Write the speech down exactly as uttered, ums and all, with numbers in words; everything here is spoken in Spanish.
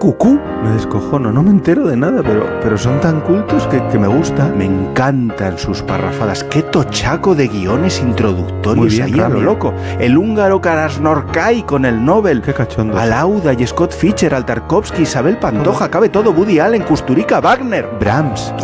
cucú. Me descojono, no me entero de nada, pero, pero son tan cultos que, que me gusta. Me encantan sus parrafadas. Qué tochaco de guiones introductorios ahí a lo loco. El húngaro Krasnorkai con el Nobel. Qué cachondo. Alauda y Scott Fischer, Al Tarkovsky, Isabel Pantoja, cabe todo, Woody Allen, Kusturica, Wagner, Brahms.